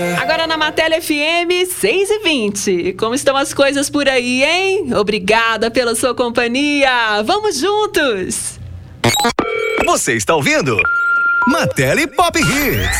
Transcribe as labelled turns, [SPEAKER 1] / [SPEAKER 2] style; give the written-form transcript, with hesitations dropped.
[SPEAKER 1] Agora na Matéria FM 6h20. Como estão as coisas por aí, hein? Obrigada pela sua companhia. Vamos juntos!
[SPEAKER 2] Você está ouvindo Matéria Pop Hits.